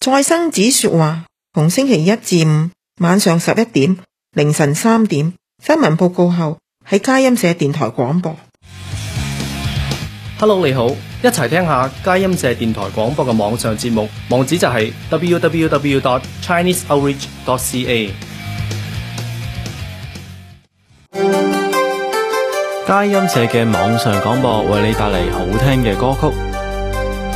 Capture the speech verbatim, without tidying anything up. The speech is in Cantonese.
再生子說話，逢星期一至五晚上十一點、凌晨三點新聞報告後喺佳音社電台廣播。 Hello， 你好，一齊聽下佳音社電台廣播嘅網上節目，網址就係 double-u double-u double-u dot chinese outreach dot c a。 佳音社嘅網上廣播為你帶嚟好聽嘅歌曲。